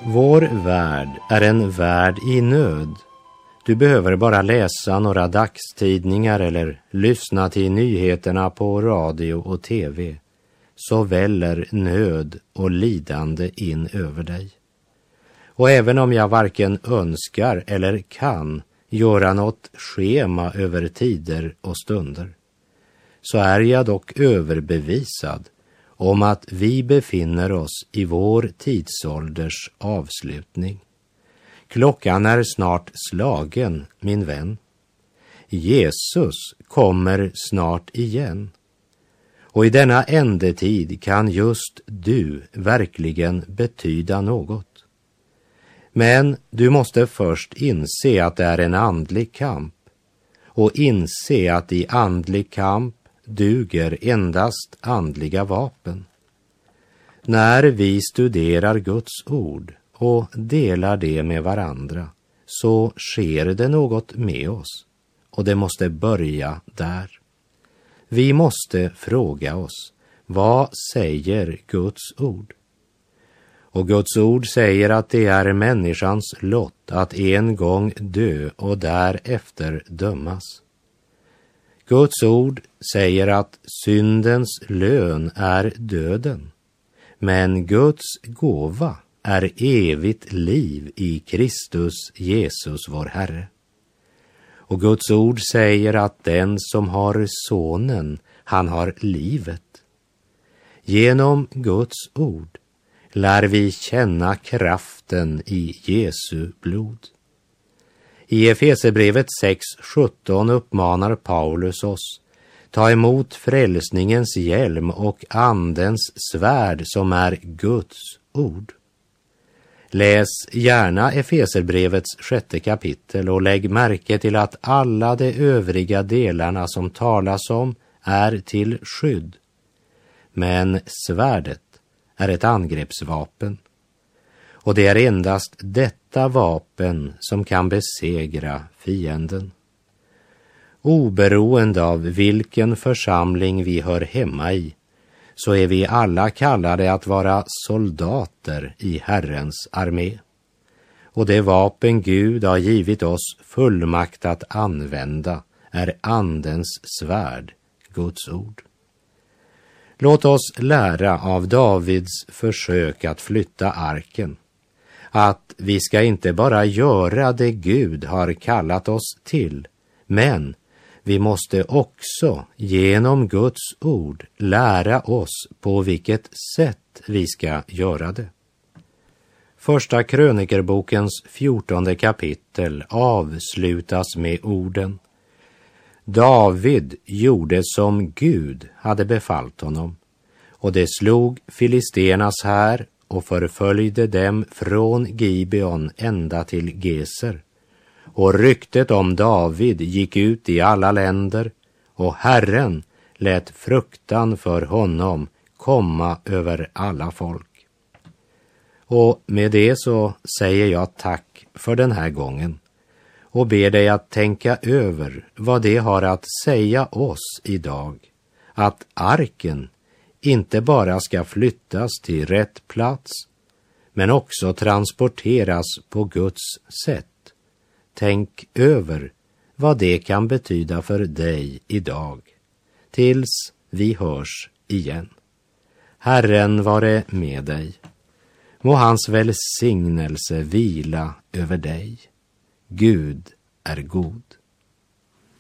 Vår värld är en värld i nöd. Du behöver bara läsa några dagstidningar eller lyssna till nyheterna på radio och tv, så väller nöd och lidande in över dig. Och även om jag varken önskar eller kan göra något schema över tider och stunder, så är jag dock överbevisad om att vi befinner oss i vår tidsålders avslutning. Klockan är snart slagen, min vän. Jesus kommer snart igen. Och i denna ändetid kan just du verkligen betyda något. Men du måste först inse att det är en andlig kamp, och inse att i andlig kamp duger endast andliga vapen. När vi studerar Guds ord och delar det med varandra, så sker det något med oss, och det måste börja där. Vi måste fråga oss, vad säger Guds ord? Och Guds ord säger att det är människans lott att en gång dö och därefter dömas. Guds ord säger att syndens lön är döden, men Guds gåva är evigt liv i Kristus Jesus vår Herre. Och Guds ord säger att den som har sonen, han har livet. Genom Guds ord lär vi känna kraften i Jesu blod. I Efesierbrevet 6:17 uppmanar Paulus oss: ta emot frälsningens hjälm och andens svärd som är Guds ord. Läs gärna Efesierbrevets 6:e kapitel och lägg märke till att alla de övriga delarna som talas om är till skydd. Men svärdet är ett angreppsvapen. Och det är endast detta vapen som kan besegra fienden. Oberoende av vilken församling vi hör hemma i, så är vi alla kallade att vara soldater i Herrens armé. Och det vapen Gud har givit oss fullmakt att använda är andens svärd, Guds ord. Låt oss lära av Davids försök att flytta arken, att vi ska inte bara göra det Gud har kallat oss till, men vi måste också genom Guds ord lära oss på vilket sätt vi ska göra det. Första krönikerbokens 14:e kapitel avslutas med orden: David gjorde som Gud hade befallt honom, och det slog filisternas här och förföljde dem från Gibeon ända till Geser. Och ryktet om David gick ut i alla länder, och Herren lät fruktan för honom komma över alla folk. Och med det så säger jag tack för den här gången och ber dig att tänka över vad det har att säga oss idag, att arken inte bara ska flyttas till rätt plats, men också transporteras på Guds sätt. Tänk över vad det kan betyda för dig idag, tills vi hörs igen. Herren vare med dig. Må hans välsignelse vila över dig. Gud är god.